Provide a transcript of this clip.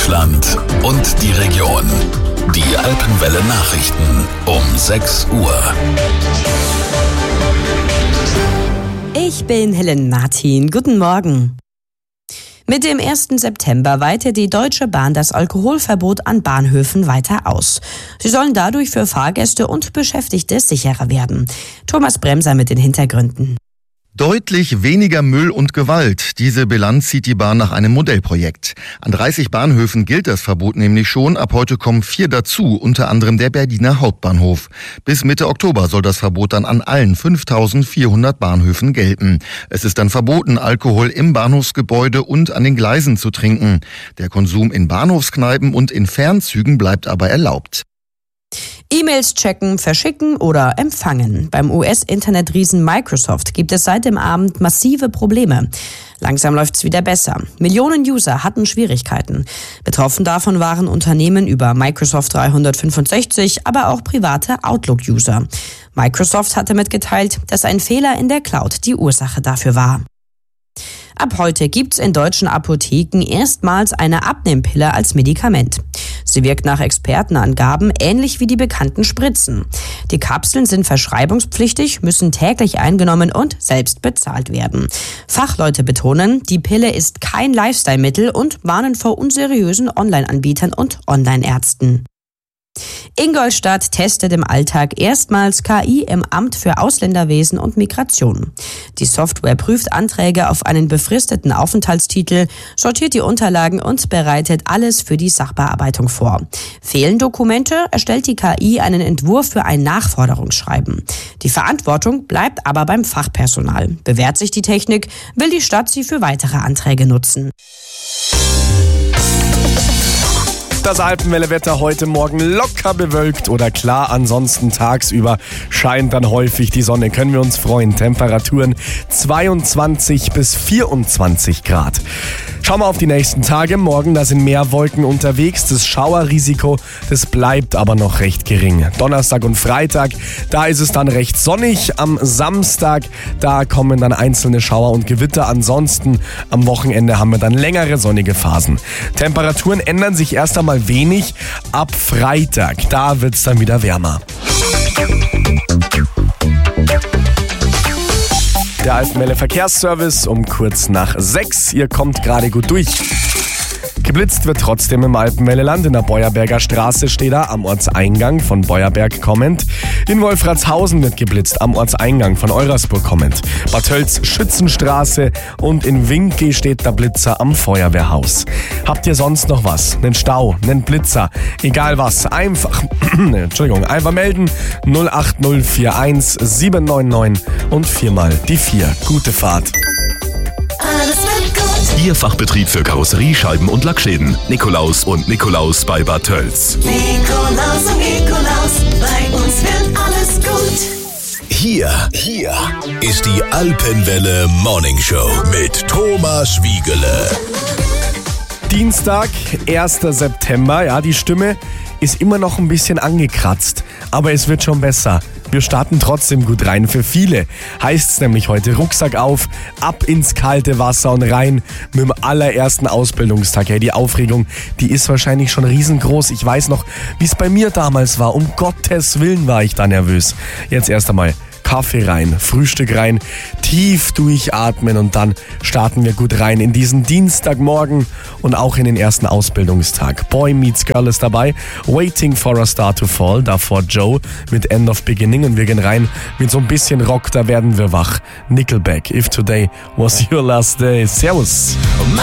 Deutschland und die Region. Die Alpenwelle Nachrichten um 6 Uhr. Ich bin Helen Martin. Guten Morgen. Mit dem 1. September weitet die Deutsche Bahn das Alkoholverbot an Bahnhöfen weiter aus. Sie sollen dadurch für Fahrgäste und Beschäftigte sicherer werden. Thomas Bremser mit den Hintergründen. Deutlich weniger Müll und Gewalt. Diese Bilanz zieht die Bahn nach einem Modellprojekt. An 30 Bahnhöfen gilt das Verbot nämlich schon. Ab heute kommen 4 dazu, unter anderem der Berliner Hauptbahnhof. Bis Mitte Oktober soll das Verbot dann an allen 5.400 Bahnhöfen gelten. Es ist dann verboten, Alkohol im Bahnhofsgebäude und an den Gleisen zu trinken. Der Konsum in Bahnhofskneipen und in Fernzügen bleibt aber erlaubt. E-Mails checken, verschicken oder empfangen. Beim US-Internetriesen Microsoft gibt es seit dem Abend massive Probleme. Langsam läuft's wieder besser. Millionen User hatten Schwierigkeiten. Betroffen davon waren Unternehmen über Microsoft 365, aber auch private Outlook-User. Microsoft hatte mitgeteilt, dass ein Fehler in der Cloud die Ursache dafür war. Ab heute gibt's in deutschen Apotheken erstmals eine Abnehmpille als Medikament. Sie wirkt nach Expertenangaben ähnlich wie die bekannten Spritzen. Die Kapseln sind verschreibungspflichtig, müssen täglich eingenommen und selbst bezahlt werden. Fachleute betonen, die Pille ist kein Lifestyle-Mittel und warnen vor unseriösen Online-Anbietern und Online-Ärzten. Ingolstadt testet im Alltag erstmals KI im Amt für Ausländerwesen und Migration. Die Software prüft Anträge auf einen befristeten Aufenthaltstitel, sortiert die Unterlagen und bereitet alles für die Sachbearbeitung vor. Fehlen Dokumente, erstellt die KI einen Entwurf für ein Nachforderungsschreiben. Die Verantwortung bleibt aber beim Fachpersonal. Bewährt sich die Technik, will die Stadt sie für weitere Anträge nutzen. Das Alpenwelle-Wetter heute Morgen locker bewölkt oder klar. Ansonsten tagsüber scheint dann häufig die Sonne. Können wir uns freuen. Temperaturen 22 bis 24 Grad. Schauen wir auf die nächsten Tage. Morgen, da sind mehr Wolken unterwegs. Das Schauerrisiko, das bleibt aber noch recht gering. Donnerstag und Freitag, da ist es dann recht sonnig. Am Samstag, da kommen dann einzelne Schauer und Gewitter. Ansonsten am Wochenende haben wir dann längere sonnige Phasen. Temperaturen ändern sich erst einmal wenig. Ab Freitag, da wird es dann wieder wärmer. Der Alpenwelle Verkehrsservice um kurz nach 6. Ihr kommt gerade gut durch. Geblitzt wird trotzdem im Alpenwelleland. In der Beuerberger Straße steht er am Ortseingang von Beuerberg kommend. In Wolfratshausen wird geblitzt am Ortseingang von Eurasburg kommend. Bad Tölz Schützenstraße und in Winkel steht der Blitzer am Feuerwehrhaus. Habt ihr sonst noch was? Einen Stau, einen Blitzer, egal was, einfach melden 08041 799 und 4 die 4. Gute Fahrt. Alles wird gut. Ihr Fachbetrieb für Karosserie, Scheiben und Lackschäden. Nikolaus und Nikolaus bei Bad Tölz. Nikolaus und Nikolaus, bei uns wird alles gut. Hier ist die Alpenwelle Morning Show mit Thomas Wiegele. Dienstag, 1. September, ja, die Stimme ist immer noch ein bisschen angekratzt, aber es wird schon besser. Wir starten trotzdem gut rein. Für viele heißt es nämlich heute Rucksack auf, ab ins kalte Wasser und rein mit dem allerersten Ausbildungstag. Hey, die Aufregung, die ist wahrscheinlich schon riesengroß. Ich weiß noch, wie es bei mir damals war. Um Gottes Willen war ich da nervös. Jetzt erst einmal Kaffee rein, Frühstück rein, tief durchatmen und dann starten wir gut rein in diesen Dienstagmorgen und auch in den ersten Ausbildungstag. Boy Meets Girl ist dabei, Waiting for a Star to Fall, davor Joe mit End of Beginning und wir gehen rein mit so ein bisschen Rock, da werden wir wach. Nickelback, If Today Was Your Last Day. Servus.